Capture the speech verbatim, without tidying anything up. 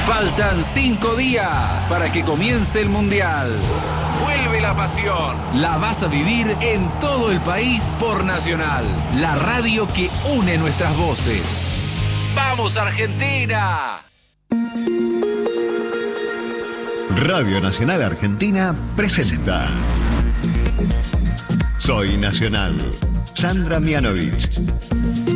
Faltan cinco días para que comience el Mundial. Vuelve la pasión. La vas a vivir en todo el país por Nacional, la radio que une nuestras voces. ¡Vamos, Argentina! Radio Nacional Argentina presenta Soy Nacional. Sandra Mianovich.